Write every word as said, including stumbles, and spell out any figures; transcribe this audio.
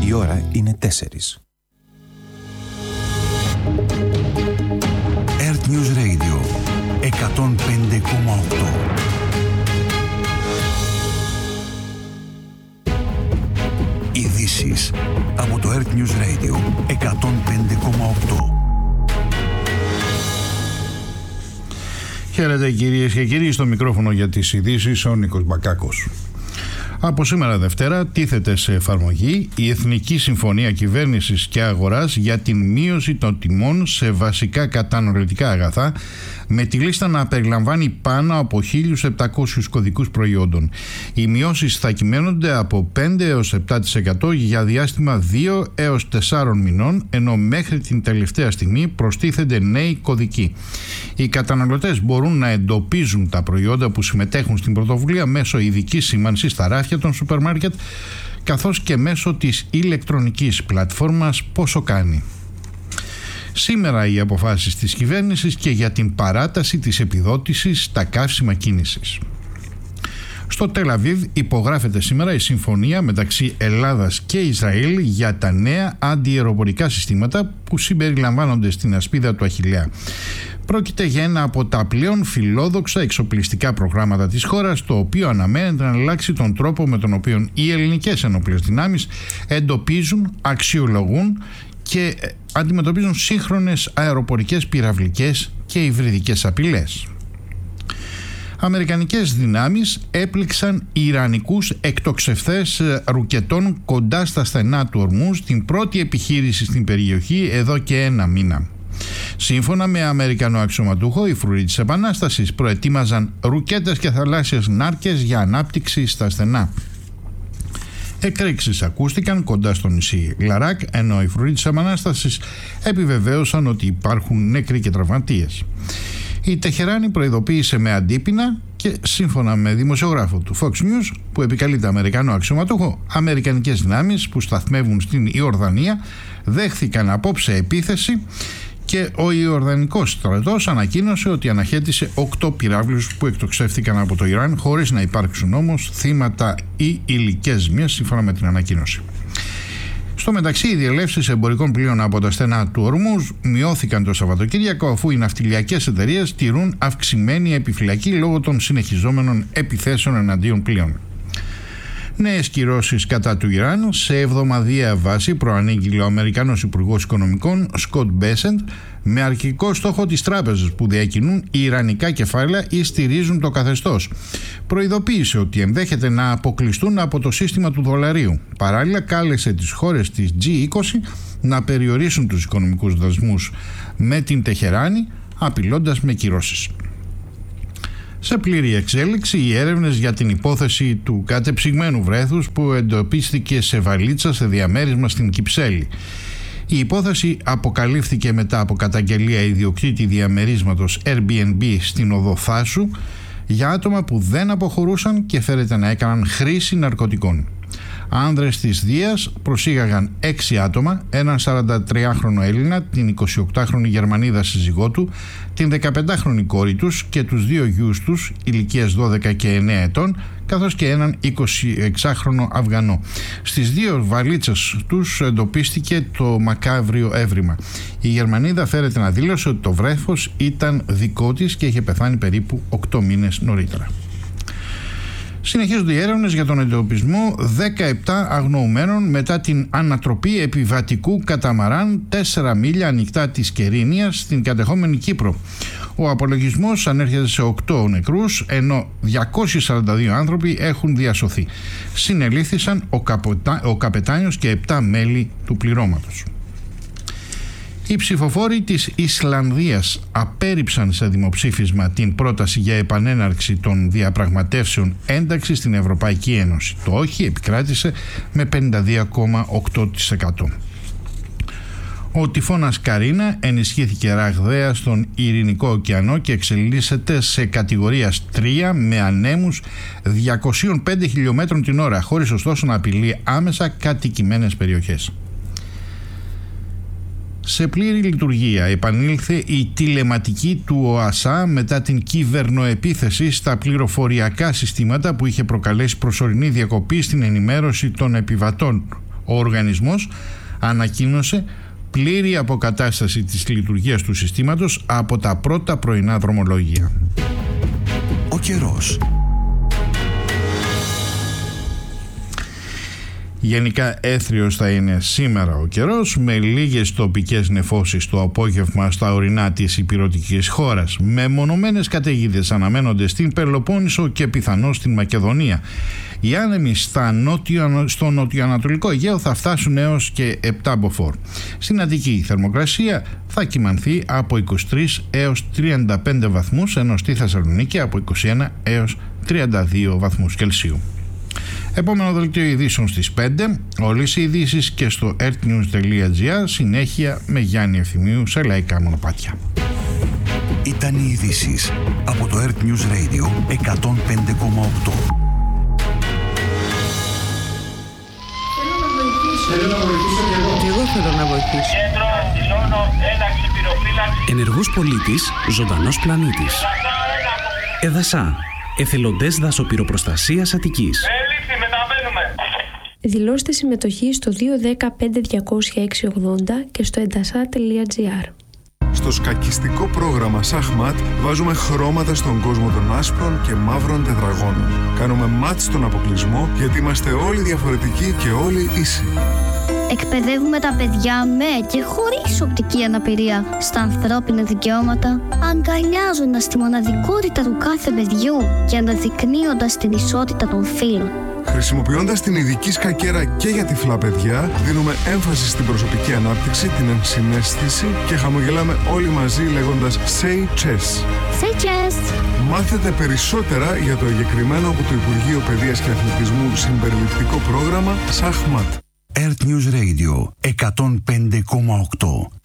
Η ώρα είναι τέσσερις. Earth News Radio εκατόν πέντε κόμμα οκτώ. Ειδήσεις από το Earth News Radio εκατόν πέντε κόμμα οκτώ. Χαίρετε κυρίες και κύριοι, στο μικρόφωνο για τις ειδήσεις ο Νίκος Μπακάκος. Από σήμερα Δευτέρα τίθεται σε εφαρμογή η Εθνική Συμφωνία Κυβέρνησης και Αγοράς για την μείωση των τιμών σε βασικά καταναλωτικά αγαθά, με τη λίστα να περιλαμβάνει πάνω από χίλιους επτακόσιους κωδικούς προϊόντων. Οι μειώσεις θα κυμαίνονται από πέντε έως επτά τοις εκατό για διάστημα δύο έως τεσσάρων μηνών, ενώ μέχρι την τελευταία στιγμή προστίθενται νέοι κωδικοί. Οι καταναλωτές μπορούν να εντοπίζουν τα προϊόντα που συμμετέχουν στην πρωτοβουλία μέσω ειδικής σήμανσης στα ράφια των σούπερ μάρκετ, καθώς και μέσω της ηλεκτρονικής πλατφόρμας Πόσο Κάνει. Σήμερα οι αποφάσεις της κυβέρνησης και για την παράταση της επιδότησης στα καύσιμα κίνησης. Στο Τελ Αβίβ υπογράφεται σήμερα η συμφωνία μεταξύ Ελλάδας και Ισραήλ για τα νέα αντιεροπορικά συστήματα που συμπεριλαμβάνονται στην ασπίδα του Αχιλλέα. Πρόκειται για ένα από τα πλέον φιλόδοξα εξοπλιστικά προγράμματα της χώρας, το οποίο αναμένεται να αλλάξει τον τρόπο με τον οποίο οι ελληνικές ενόπλες δυνάμεις εντοπίζουν, αξιολογούν και αντιμετωπίζουν σύγχρονες αεροπορικές, πυραυλικές και υβριδικές απειλές. Αμερικανικές δυνάμεις έπληξαν ιρανικούς εκτοξευθές ρουκετών κοντά στα στενά του Ορμούζ, την πρώτη επιχείρηση στην περιοχή εδώ και ένα μήνα. Σύμφωνα με Αμερικανό αξιωματούχο, οι φρουροί της Επανάστασης προετοίμαζαν ρουκέτες και θαλάσσιες νάρκες για ανάπτυξη στα στενά. Εκρήξεις ακούστηκαν κοντά στο νησί Λαράκ, ενώ οι φρουροί της Επανάστασης επιβεβαίωσαν ότι υπάρχουν νεκροί και τραυματίες. Η Τεχεράνη προειδοποίησε με αντίπεινα και, σύμφωνα με δημοσιογράφο του Fox News που επικαλείται Αμερικανό αξιωματούχο, αμερικανικές δυνάμεις που σταθμεύουν στην Ιορδανία δέχθηκαν απόψε επίθεση και ο Ιορδανικός στρατός ανακοίνωσε ότι αναχέτησε οκτώ πυράβλους που εκτοξεύτηκαν από το Ιράν, χωρίς να υπάρξουν όμως θύματα ή υλικές ζημίες, σύμφωνα με την ανακοίνωση. Στο μεταξύ, οι διελεύσεις εμπορικών πλοίων από τα στενά του Ορμούζ μειώθηκαν το Σαββατοκύριακο, αφού οι ναυτιλιακές εταιρείες τηρούν αυξημένη επιφυλακή λόγω των συνεχιζόμενων επιθέσεων εναντίον πλοίων. Νέες κυρώσεις κατά του Ιράν σε εβδομαδιαία βάση προανήγγειλε ο Αμερικανός Υπουργός Οικονομικών Σκοτ Μπέσεντ, με αρχικό στόχο τις τράπεζες που διακινούν ιρανικά κεφάλαια ή στηρίζουν το καθεστώς. Προειδοποίησε ότι ενδέχεται να αποκλειστούν από το σύστημα του δολαρίου. Παράλληλα, κάλεσε τις χώρες της τζι είκοσι να περιορίσουν τους οικονομικούς δασμούς με την Τεχεράνη, απειλώντας με κυρώσεις. Σε πλήρη εξέλιξη οι έρευνες για την υπόθεση του κατεψυγμένου βρέθους που εντοπίστηκε σε βαλίτσα σε διαμέρισμα στην Κυψέλη. Η υπόθεση αποκαλύφθηκε μετά από καταγγελία ιδιοκτήτη διαμερίσματος Airbnb στην οδό Θάσου για άτομα που δεν αποχωρούσαν και φέρεται να έκαναν χρήση ναρκωτικών. Άνδρες της Δίας προσήγαγαν έξι άτομα, έναν σαραντατριάχρονο Έλληνα, την εικοσιοκτάχρονη Γερμανίδα σύζυγό του, την δεκαπεντάχρονη κόρη τους και τους δύο γιους τους ηλικίας δώδεκα και εννέα ετών, καθώς και έναν εικοσιεξάχρονο Αφγανό. Στις δύο βαλίτσες τους εντοπίστηκε το μακάβριο έβριμα. Η Γερμανίδα φέρεται να δήλωσε ότι το βρέφος ήταν δικό της και είχε πεθάνει περίπου οκτώ μήνες νωρίτερα. Συνεχίζονται οι έρευνες για τον εντοπισμό δεκαεπτά αγνοουμένων μετά την ανατροπή επιβατικού καταμαράν τέσσερα μίλια ανοιχτά της Κερίνιας στην κατεχόμενη Κύπρο. Ο απολογισμός ανέρχεται σε οκτώ νεκρούς, ενώ διακόσιοι σαράντα δύο άνθρωποι έχουν διασωθεί. Συνελήφθησαν ο, καποτά, ο καπετάνιος και επτά μέλη του πληρώματος. Οι ψηφοφόροι της Ισλανδίας απέρριψαν σε δημοψήφισμα την πρόταση για επανέναρξη των διαπραγματεύσεων ένταξης στην Ευρωπαϊκή Ένωση. Το όχι επικράτησε με πενήντα δύο κόμμα οκτώ τοις εκατό. Ο τυφώνας Καρίνα ενισχύθηκε ραγδαία στον Ειρηνικό ωκεανό και εξελίσσεται σε κατηγορίας τρία με ανέμους διακόσια πέντε χιλιόμετρων την ώρα, χωρίς ωστόσο να απειλεί άμεσα κατοικημένες περιοχές. Σε πλήρη λειτουργία επανήλθε η τηλεματική του ΟΑΣΑ μετά την κυβερνοεπίθεση στα πληροφοριακά συστήματα που είχε προκαλέσει προσωρινή διακοπή στην ενημέρωση των επιβατών. Ο οργανισμός ανακοίνωσε πλήρη αποκατάσταση της λειτουργίας του συστήματος από τα πρώτα πρωινά δρομολόγια. Ο καιρός. Γενικά έθριος θα είναι σήμερα ο καιρός, με λίγες τοπικές νεφώσεις το απόγευμα στα ορεινά της ηπειρωτικής χώρας. Μεμονωμένες καταιγίδες αναμένονται στην Πελοπόννησο και πιθανώς στην Μακεδονία. Οι άνεμοι στα νότιο, στο νοτιοανατολικό Αιγαίο θα φτάσουν έως και επτά μποφόρ. Στην Αττική η θερμοκρασία θα κυμανθεί από είκοσι τρεις έως τριάντα πέντε βαθμούς, ενώ στη Θεσσαλονίκη από είκοσι ένα έως τριάντα δύο βαθμούς Κελσίου. Επόμενο δελτίο ειδήσεων στις πέντε. Όλες οι ειδήσεις και στο earthnews τελεία gr. Συνέχεια με Γιάννη Ευθυμίου σε λαϊκά μονοπάτια. Ήταν οι ειδήσεις από το Earth News Radio εκατόν πέντε κόμμα οκτώ. Θέλω να βοηθήσω και εγώ. Και εγώ θέλω να βοηθήσω. Κέντρο Αντιλώνο, ένταξη πυροφύλαξη. Ενεργός πολίτης, ζωντανός πλανήτης. Εδασά. Εθελοντές δασοπυροπροστασίας Αττικής. Έληξη, μεταβαίνουμε. Δηλώστε συμμετοχή στο δύο ένα πέντε διακόσια έξι ογδόντα και στο εντασά τελεία gr. Στο σκακιστικό πρόγραμμα Σαχμάτ βάζουμε χρώματα στον κόσμο των άσπρων και μαύρων τετραγώνων. Κάνουμε μάτς στον αποκλεισμό γιατί είμαστε όλοι διαφορετικοί και όλοι ίσοι. Εκπαιδεύουμε τα παιδιά με και χωρίς οπτική αναπηρία στα ανθρώπινα δικαιώματα, αγκαλιάζοντας τη μοναδικότητα του κάθε παιδιού και αναδεικνύοντας την ισότητα των φύλων. Χρησιμοποιώντας την ειδική σκακέρα και για τυφλά παιδιά, δίνουμε έμφαση στην προσωπική ανάπτυξη, την ενσυναίσθηση και χαμογελάμε όλοι μαζί λέγοντας Say Chess. Say Chess! Μάθετε περισσότερα για το εγκεκριμένο από το Υπουργείο Παιδείας και Αθλητισμού συμπεριληπτικό πρόγραμμα Σαχμάτ. Earth News Radio εκατόν πέντε κόμμα οκτώ.